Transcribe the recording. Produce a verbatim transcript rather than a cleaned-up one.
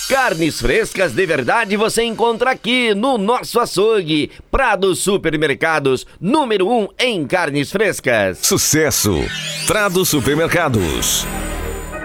Carnes frescas de verdade você encontra aqui no nosso açougue. Prado Supermercados, número um em carnes frescas. Sucesso! Prado Supermercados.